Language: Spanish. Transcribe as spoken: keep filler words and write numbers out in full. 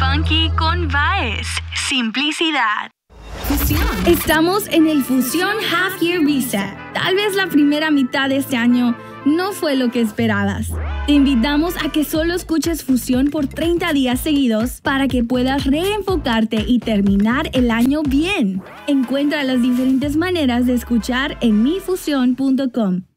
funky con Baez. Simplicidad. Fusión. Estamos en el Fusión Half Year Reset. Tal vez la primera mitad de este año no fue lo que esperabas. Te invitamos a que solo escuches Fusión por treinta días seguidos para que puedas reenfocarte y terminar el año bien. Encuentra las diferentes maneras de escuchar en mi fusión punto com.